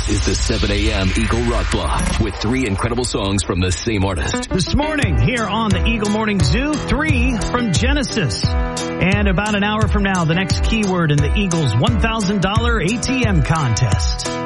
This is the 7 a.m. Eagle Rock Block with 3 incredible songs from the same artist. This morning here on the Eagle Morning Zoo, 3 from Genesis. And about an hour from now, the next keyword in the Eagles' $1,000 ATM contest.